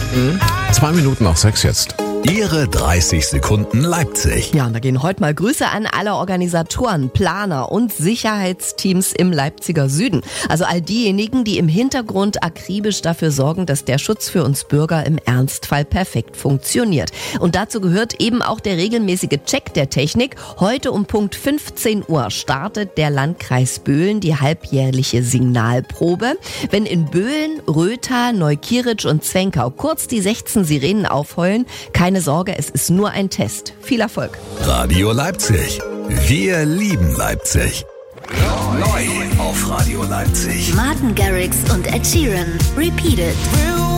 6:02 jetzt. Ihre 30 Sekunden Leipzig. Ja, und da gehen heute mal Grüße an alle Organisatoren, Planer und Sicherheitsteams im Leipziger Süden. Also all diejenigen, die im Hintergrund akribisch dafür sorgen, dass der Schutz für uns Bürger im Ernstfall perfekt funktioniert. Und dazu gehört eben auch der regelmäßige Check der Technik. Heute um Punkt 15 Uhr startet der Landkreis Böhlen die halbjährliche Signalprobe. Wenn in Böhlen, Rötha, Neukirch und Zwenkau kurz die 16 Sirenen aufheulen, keine Sorge, es ist nur ein Test. Viel Erfolg. Radio Leipzig. Wir lieben Leipzig. Neu auf Radio Leipzig. Martin Garrix und Ed Sheeran. Repeated.